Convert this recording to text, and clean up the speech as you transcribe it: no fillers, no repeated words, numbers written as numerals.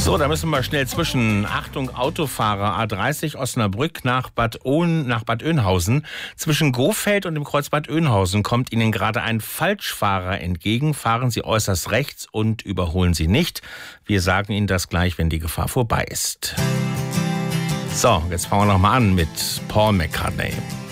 So, da müssen wir schnell zwischen. Achtung, Autofahrer, A30 Osnabrück nach Bad Oeynhausen. Zwischen Gohfeld und dem Kreuz Bad Oeynhausen kommt Ihnen gerade ein Falschfahrer entgegen. Fahren Sie äußerst rechts und überholen Sie nicht. Wir sagen Ihnen das gleich, wenn die Gefahr vorbei ist. So, jetzt fangen wir nochmal an mit Paul McCartney.